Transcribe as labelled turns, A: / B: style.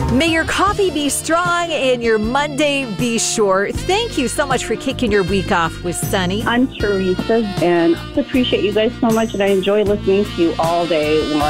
A: May your coffee be strong and your Monday be short. Thank you so much for kicking your week off with Sunny.
B: I'm Teresa, and I appreciate you guys so much, and I enjoy listening to you all day long.